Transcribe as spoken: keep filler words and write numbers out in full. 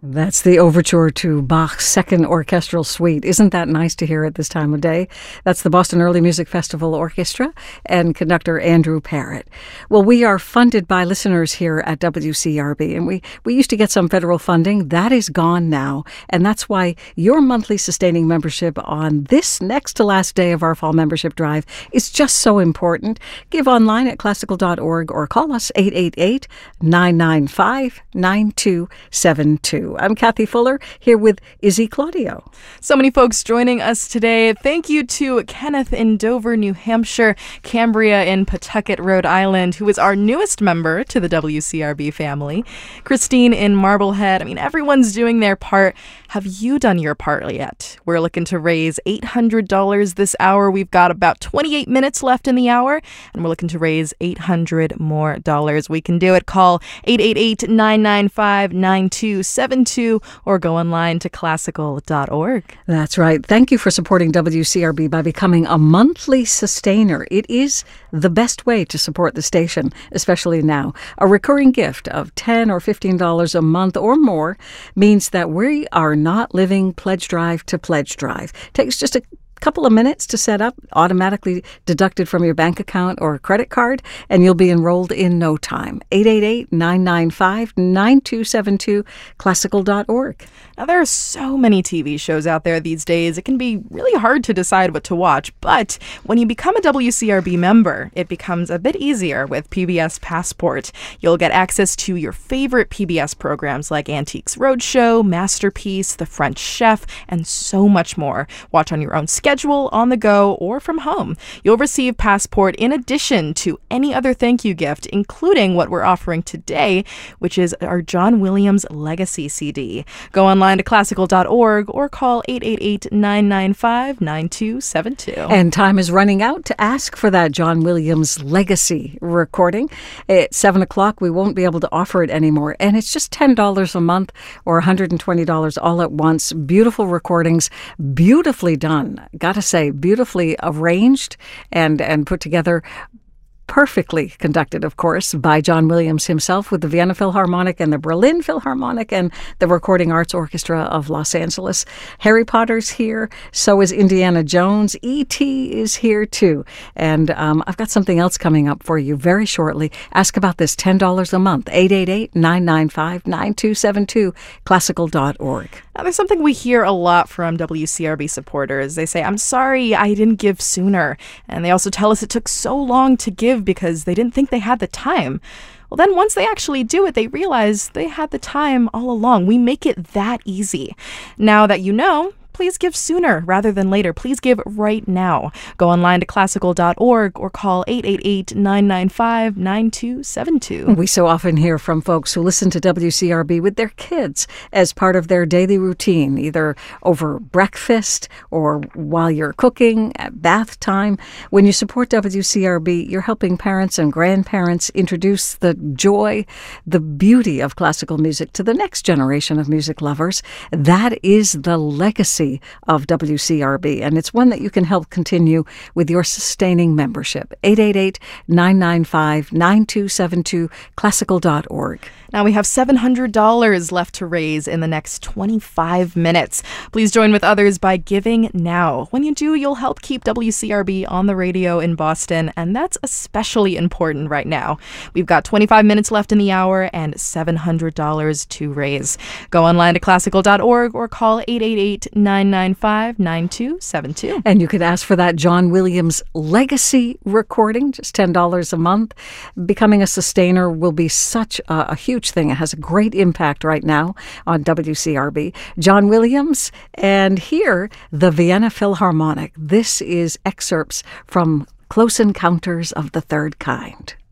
That's the overture to Bach's Second Orchestral Suite. Isn't that nice to hear at this time of day? That's the Boston Early Music Festival Orchestra and conductor Andrew Parrott. Well, we are funded by listeners here at W C R B, and we, we used to get some federal funding. That is gone now, and that's why your monthly sustaining membership on this next to last day of our fall membership drive is just so important. Give online at classical dot org or call us eight eight eight, nine nine five, nine two seven two. I'm Kathy Fuller, here with Izzy Claudio. So many folks joining us today. Thank you to Kenneth in Dover, New Hampshire, Cambria in Pawtucket, Rhode Island, who is our newest member to the W C R B family, Christine in Marblehead. I mean, everyone's doing their part. Have you done your part yet? We're looking to raise eight hundred dollars this hour. We've got about twenty-eight minutes left in the hour, and we're looking to raise eight hundred more dollars. We can do it. Call eight eight eight, nine nine five, nine two seven two or go online to classical dot org. That's right. Thank you for supporting W C R B by becoming a monthly sustainer. It is the best way to support the station, especially now. A recurring gift of ten dollars or fifteen dollars a month or more means that we are not living pledge drive to pledge drive. Takes just a couple of minutes to set up, automatically deducted from your bank account or credit card, and you'll be enrolled in no time. eight eight eight, nine nine five, nine two seven two, classical dot org. Now, there are so many T V shows out there these days. It can be really hard to decide what to watch, but when you become a W C R B member, it becomes a bit easier with P B S Passport. You'll get access to your favorite P B S programs like Antiques Roadshow, Masterpiece, The French Chef, and so much more. Watch on your own schedule, on the go, or from home. You'll receive Passport in addition to any other thank you gift, including what we're offering today, which is our John Williams Legacy C D. Go online to classical dot org or call eight eight eight, nine nine five, nine two seven two. And time is running out to ask for that John Williams Legacy recording. At seven o'clock, we won't be able to offer it anymore, and it's just ten dollars a month or one hundred twenty dollars all at once. Beautiful recordings, beautifully done. Gotta say, beautifully arranged and, and put together. Perfectly conducted, of course, by John Williams himself with the Vienna Philharmonic and the Berlin Philharmonic and the Recording Arts Orchestra of Los Angeles. Harry Potter's here, so is Indiana Jones. E T is here too. And um, I've got something else coming up for you very shortly. Ask about this ten dollars a month, eight eight eight, nine nine five, nine two seven two, classical dot org. Now, there's something we hear a lot from W C R B supporters. They say, I'm sorry I didn't give sooner. And they also tell us it took so long to give because they didn't think they had the time. Well, then once they actually do it, they realize they had the time all along. We make it that easy. Now that you know, please give sooner rather than later. Please give right now. Go online to classical dot org or call eight eight eight, nine nine five, nine two seven two. We so often hear from folks who listen to W C R B with their kids as part of their daily routine, either over breakfast or while you're cooking, at bath time. When you support W C R B, you're helping parents and grandparents introduce the joy, the beauty of classical music to the next generation of music lovers. That is the legacy of W C R B, and it's one that you can help continue with your sustaining membership. eight eight eight, nine nine five, nine two seven two, classical dot org. Now we have seven hundred dollars left to raise in the next twenty-five minutes. Please join with others by giving now. When you do, you'll help keep W C R B on the radio in Boston, and that's especially important right now. We've got twenty-five minutes left in the hour and seven hundred dollars to raise. Go online to classical dot org or call eight eight eight, nine nine five, nine two seven two. And you could ask for that John Williams Legacy recording, just ten dollars a month. Becoming a sustainer will be such a, a huge thing. It has a great impact right now on W C R B. John Williams, and here, the Vienna Philharmonic. This is excerpts from Close Encounters of the Third Kind.